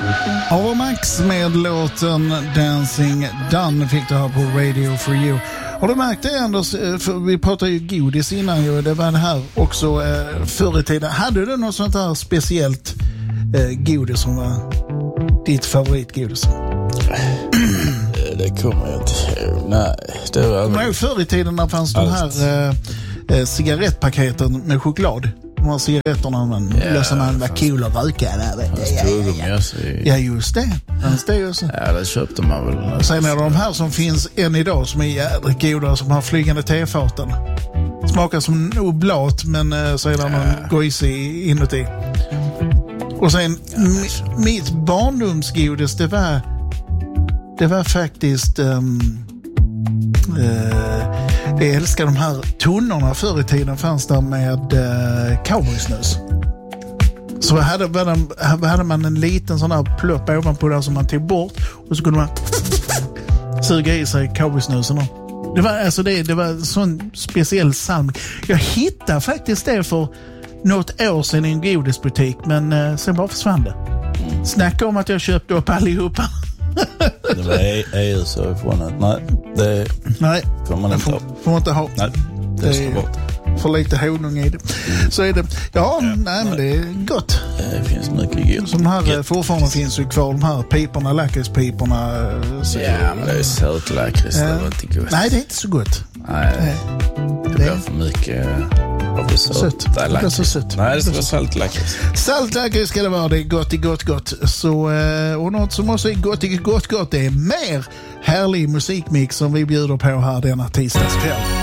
Ava Max med låten Dancing Done fick du här på Radio for You. Har du märkt det, Anders? För vi pratade ju godis innan ju. Det var det här också förr i tiden. Hade du något sånt här speciellt godis som var ditt favoritgodis? Det kommer jag inte. Nej, det var aldrig. Förr i tiden när fanns de här cigarettpaketen med choklad. De här cigaretterna man löser man var kul att röka där. Ja, just det. Ja, det köpte man väl. Sen är det de här som finns än idag som är jävligt goda, som har flygande tefaten. Smakar som oblat, men så är det någon gojs inuti. Och sen mitt barndomsgodis, det var faktiskt jag älskar de här tunnorna. Förr i tiden fanns där med cowboysnus. Så hade man en liten sån här plupp ovanpå där som man tog bort, och så kunde man suga i sig cowboysnusen. Det var en sån speciell salm. Jag hittade faktiskt det för något år sedan i en godisbutik, men sen bara försvann det. Snacka om att jag köpte upp allihopa. Det var EU så ifrån att nej, får man inte ha. Får man inte ha. Nej, det ska bort. För lite honung i det. Så är det. Ja, nej, men det är gott. Det finns mycket gott. Som här fortfarande finns ju kvar de här piporna, lakritspiporna. Ja, men det är sötlakrits. Det var inte gott. Nej, det är inte så gott. Nej, det blir för mycket av det sött. Det är så sött. Nej, det ska vara saltlakrits. Saltlakrits ska det vara. Det är gott. Så, och något som också är gott, det är mer härlig musikmix som vi bjuder på här denna tisdagskväll.